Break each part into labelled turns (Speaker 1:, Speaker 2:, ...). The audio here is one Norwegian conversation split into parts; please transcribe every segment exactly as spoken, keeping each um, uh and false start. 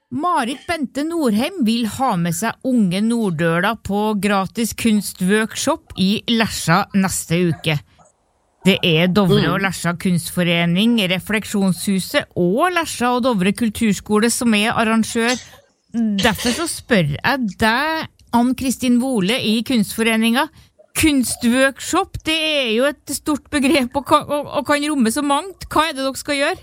Speaker 1: Marit Bente Norheim vil ha med seg unge Nordøla på gratis kunstworkshop i Lesja neste uke. Det er Dovre og Lesja kunstforening, Refleksjonshuset og Lesja og Dovre kulturskole som er arrangør. Derfor så spør jeg deg, Ann-Kristin Vole i kunstforeninga. Kunstworkshop, det er jo et stort begrep og kan, og, og kan romme så mangt. Hva er det dere skal gjøre?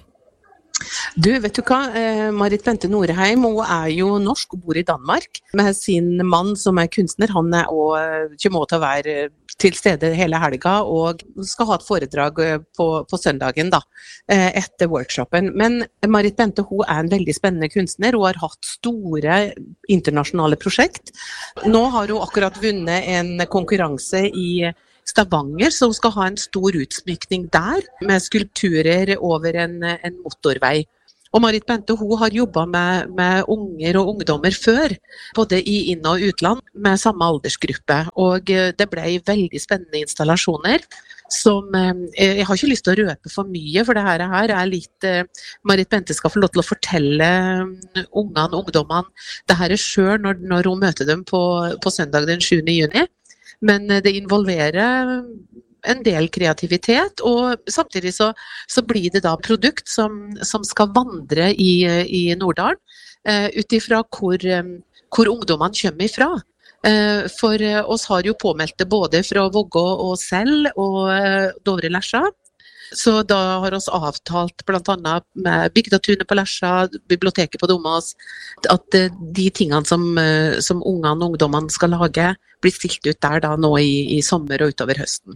Speaker 2: Du, vet du hva? Eh, Marit Bente Norheim, hun er jo norsk og bor i Danmark med sin mann som er kunstner. Han er også, kommer til å være til stede hele helga og skal ha et foredrag på, på søndagen da, eh, etter workshopen. Men Marit Bente, hun er en veldig spennende kunstner. Hun har hatt store internasjonale prosjekt. Nå har hun akkurat vunnet en konkurranse i Stavanger, som skal ha en stor utsmykning der, med skulpturer over en, en motorvei. Og Marit Bente, hun har jobbet med, med unger og ungdommer før, både i inn- og utland, med samme aldersgruppe. Og det ble veldig spennende installasjoner, som jeg har ikke lyst til å røpe for mye, for det her er litt, Marit Bente skal få lov til å fortelle ungene og ungdommene, det her er selv når, når hun møter dem på, på søndag den sjuende juni, men det involverer en del kreativitet, og samtidig så, så blir det da produkt som, som skal vandre i, i Norddalen, uh, utifra hvor, um, hvor ungdommene kommer ifra. Uh, for uh, oss har jo påmeldt det både fra Vågå og Sel og uh, Dovre Lesja. Så da har oss avtalt blant annet med Bygdatunet på Lesja, biblioteket på Domås, at de tingene som, som ungene og ungdommene skal lage, blir stilt ut der da nå i, i sommer og utover høsten.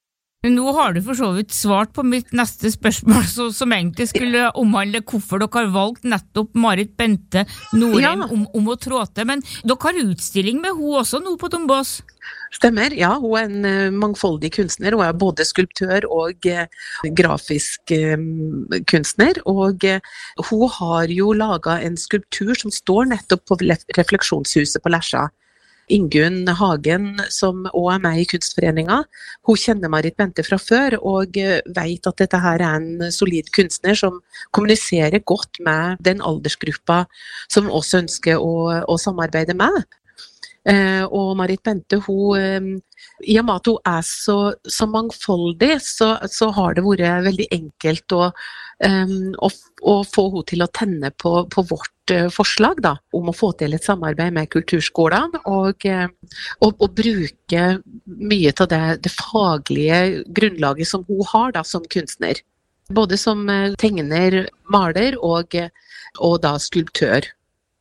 Speaker 1: Nå har du for så vidt svart på mitt neste spørsmål, så, som egentlig skulle omhandle hvorfor dere har valgt nettopp Marit Bente Norheim ja. om, om å trå til, men dere har utstilling med hun også nå på Dombås.
Speaker 2: Stemmer, ja, hun er en uh, mangfoldig kunstner, hun er både skulptør og uh, grafisk uh, kunstner, og uh, hun har jo laget en skulptur som står nettopp på Refleksjonshuset på Lesja. Ingunn Hagen, som også er med i kunstforeninga, hun kjenner Marit Bente fra før, og uh, vet at dette her er en solid kunstner som kommuniserer godt med den aldersgruppa som også ønsker å, å samarbeide med. Uh, og Marit Bente, hun, um, i og med at hun er så, så mangfoldig, så, så har det vært veldig enkelt å, um, å, å få hun til å tenne på, på vårt uh, forslag da, om å få til et samarbeid med kulturskolen, og, uh, og, og bruke mye av det, det faglige grunnlaget som hun har da, som kunstner. Både som uh, tegner, maler og, og da skulptør.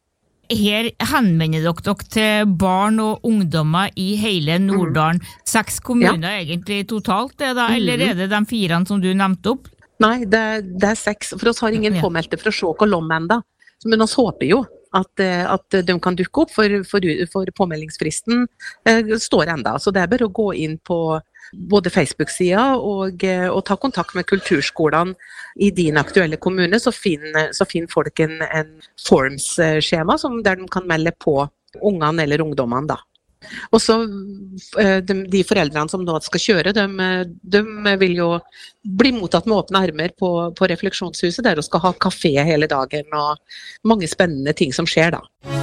Speaker 1: Her henvender dere dere til barn og ungdommer i hele Norddalen. Seks kommuner ja. egentlig totalt, det da, eller er det de fire som du nevnte opp?
Speaker 2: Nei, det, det er seks, for oss har ingen påmeldte fra Sjåk og Lom enda. Men oss håper jo at, at de kan dukke opp, for, for, for påmeldingsfristen eh, står enda. Så det er bare å gå inn på både Facebook-sida og, og ta kontakt med kulturskolene i din aktuelle kommune, så finner, så finner folk en, en forms-skjema som, der de kan melde på ungene eller ungdommene da. Og så de, de foreldrene som da skal kjøre, de, de vil jo bli mottatt med åpne armer på, på Refleksjonshuset, der de skal ha kafé hele dagen og mange spennende ting som skjer da.